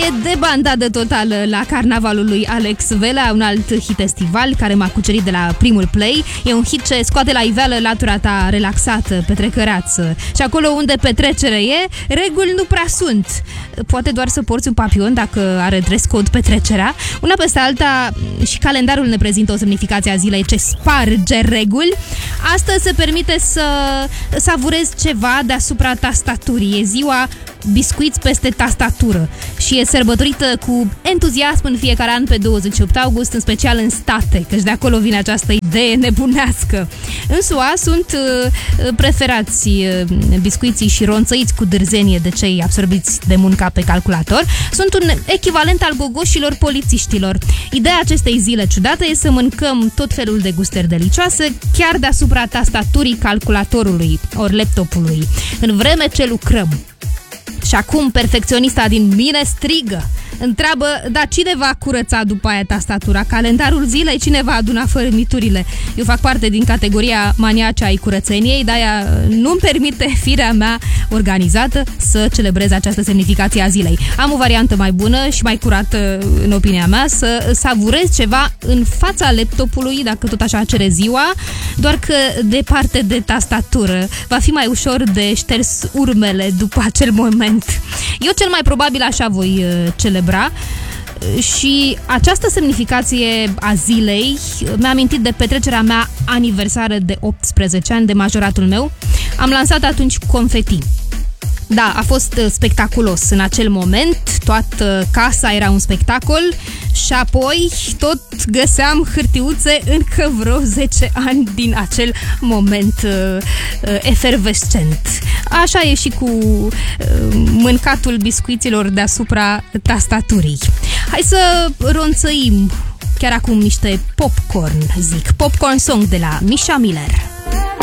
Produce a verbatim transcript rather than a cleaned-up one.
E debandadă totală la carnavalul lui Alex Velea, un alt hit estival care m-a cucerit de la primul play. E un hit ce scoate la iveală latura ta relaxată, petrecăreață. Și acolo unde petrecere e, reguli nu prea sunt. Poate doar să porți un papion dacă are dress code petrecerea. Una peste alta și calendarul ne prezintă o semnificație a zilei ce sparge reguli. Astăzi se permite să savurezi ceva deasupra tastaturii. E ziua biscuiți peste tastatură și e sărbătorită cu entuziasm în fiecare an pe douăzeci și opt august, în special în state, căci de acolo vine această idee nebunească. În S U A sunt uh, preferați uh, biscuiții și ronțăiți cu dârzenie de cei absorbiți de munca pe calculator. Sunt un echivalent al gogoșilor polițiștilor. Ideea acestei zile ciudate e să mâncăm tot felul de gustări delicioase chiar deasupra tastaturii calculatorului ori laptopului, în vreme ce lucrăm. Și acum perfecționista din mine strigă, întreabă, dar cine va curăța după aia tastatura? Calendarul zilei, cine va aduna fărâmiturile? Eu fac parte din categoria maniace ai curățeniei, de-aia nu-mi permite firea mea organizată să celebrez această semnificație a zilei. Am o variantă mai bună și mai curată, în opinia mea, să savurez ceva în fața laptopului, dacă tot așa cere ziua, doar că departe de tastatură. Va fi mai ușor de șters urmele după acel moment. Eu cel mai probabil așa voi celebra și această semnificație a zilei mi-a amintit de petrecerea mea aniversară de optsprezece ani de majoratul meu. Am lansat atunci confeti. Da, a fost spectaculos în acel moment, toată casa era un spectacol și apoi tot găseam hârtiuțe încă vreo zece ani din acel moment uh, efervescent. Așa e și cu uh, mâncatul biscuiților deasupra tastaturii. Hai să ronțăim chiar acum niște popcorn, zic, popcorn song de la Misha Miller.